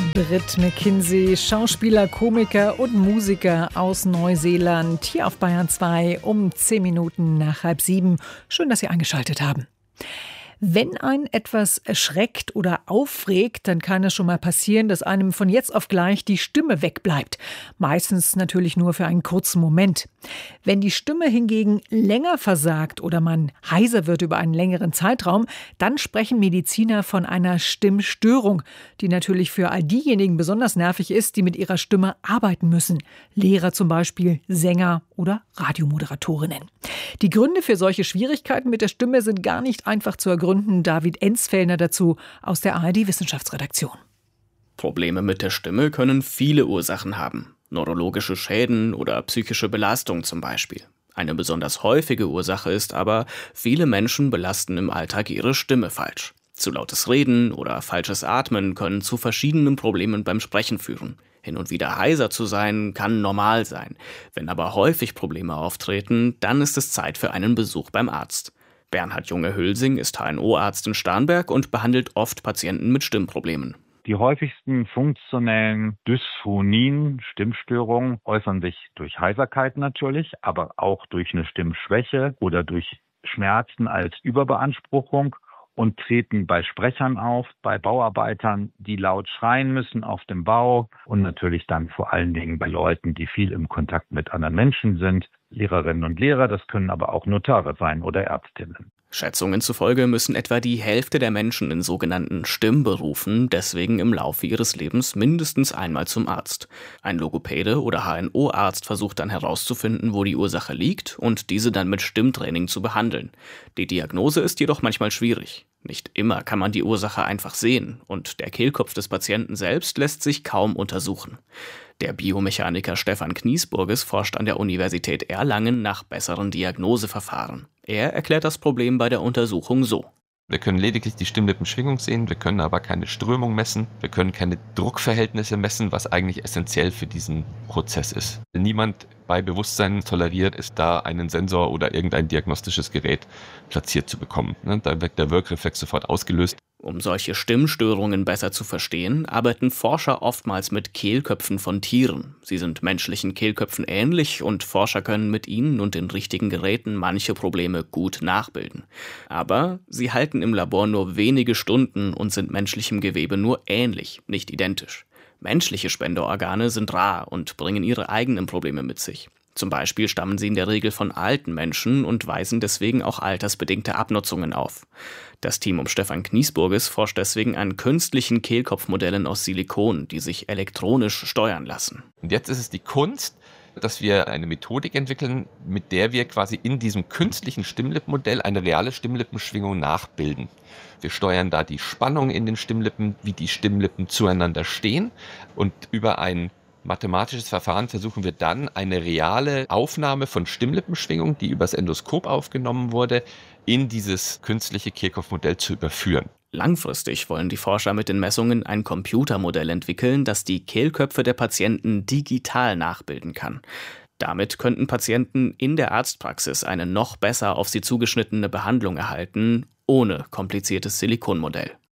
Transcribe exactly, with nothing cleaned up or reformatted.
Britt McKinsey, Schauspieler, Komiker und Musiker aus Neuseeland, hier auf Bayern zwei um zehn Minuten nach halb sieben. Schön, dass Sie eingeschaltet haben. Wenn einen etwas erschreckt oder aufregt, dann kann es schon mal passieren, dass einem von jetzt auf gleich die Stimme wegbleibt. Meistens natürlich nur für einen kurzen Moment. Wenn die Stimme hingegen länger versagt oder man heiser wird über einen längeren Zeitraum, dann sprechen Mediziner von einer Stimmstörung, die natürlich für all diejenigen besonders nervig ist, die mit ihrer Stimme arbeiten müssen. Lehrer zum Beispiel, Sänger oder Radiomoderatorinnen. Die Gründe für solche Schwierigkeiten mit der Stimme sind gar nicht einfach zu ergründen. David Enzfellner dazu aus der A R D-Wissenschaftsredaktion. Probleme mit der Stimme können viele Ursachen haben. Neurologische Schäden oder psychische Belastung zum Beispiel. Eine besonders häufige Ursache ist aber, viele Menschen belasten im Alltag ihre Stimme falsch. Zu lautes Reden oder falsches Atmen können zu verschiedenen Problemen beim Sprechen führen. Hin und wieder heiser zu sein, kann normal sein. Wenn aber häufig Probleme auftreten, dann ist es Zeit für einen Besuch beim Arzt. Bernhard Junge-Hülsing ist H N O-Arzt in Starnberg und behandelt oft Patienten mit Stimmproblemen. Die häufigsten funktionellen Dysphonien, Stimmstörungen, äußern sich durch Heiserkeit natürlich, aber auch durch eine Stimmschwäche oder durch Schmerzen als Überbeanspruchung und treten bei Sprechern auf, bei Bauarbeitern, die laut schreien müssen auf dem Bau und natürlich dann vor allen Dingen bei Leuten, die viel im Kontakt mit anderen Menschen sind. Lehrerinnen und Lehrer, das können aber auch Notare sein oder Ärztinnen. Schätzungen zufolge müssen etwa die Hälfte der Menschen in sogenannten Stimmberufen deswegen im Laufe ihres Lebens mindestens einmal zum Arzt. Ein Logopäde oder H N O-Arzt versucht dann herauszufinden, wo die Ursache liegt und diese dann mit Stimmtraining zu behandeln. Die Diagnose ist jedoch manchmal schwierig. Nicht immer kann man die Ursache einfach sehen und der Kehlkopf des Patienten selbst lässt sich kaum untersuchen. Der Biomechaniker Stefan Kniesburges forscht an der Universität Erlangen nach besseren Diagnoseverfahren. Er erklärt das Problem bei der Untersuchung so. Wir können lediglich die Stimmlippenschwingung sehen, wir können aber keine Strömung messen, wir können keine Druckverhältnisse messen, was eigentlich essentiell für diesen Prozess ist. Niemand bei Bewusstsein toleriert es, da einen Sensor oder irgendein diagnostisches Gerät platziert zu bekommen. Da wird der Wirkreflex sofort ausgelöst. Um solche Stimmstörungen besser zu verstehen, arbeiten Forscher oftmals mit Kehlköpfen von Tieren. Sie sind menschlichen Kehlköpfen ähnlich und Forscher können mit ihnen und den richtigen Geräten manche Probleme gut nachbilden. Aber sie halten im Labor nur wenige Stunden und sind menschlichem Gewebe nur ähnlich, nicht identisch. Menschliche Spenderorgane sind rar und bringen ihre eigenen Probleme mit sich. Zum Beispiel stammen sie in der Regel von alten Menschen und weisen deswegen auch altersbedingte Abnutzungen auf. Das Team um Stefan Kniesburges forscht deswegen an künstlichen Kehlkopfmodellen aus Silikon, die sich elektronisch steuern lassen. Und jetzt ist es die Kunst, dass wir eine Methodik entwickeln, mit der wir quasi in diesem künstlichen Stimmlippenmodell eine reale Stimmlippenschwingung nachbilden. Wir steuern da die Spannung in den Stimmlippen, wie die Stimmlippen zueinander stehen und über ein mathematisches Verfahren versuchen wir dann eine reale Aufnahme von Stimmlippenschwingung, die übers Endoskop aufgenommen wurde, in dieses künstliche Kehlkopfmodell zu überführen. Langfristig wollen die Forscher mit den Messungen ein Computermodell entwickeln, das die Kehlköpfe der Patienten digital nachbilden kann. Damit könnten Patienten in der Arztpraxis eine noch besser auf sie zugeschnittene Behandlung erhalten, ohne kompliziertes Silikonmodell.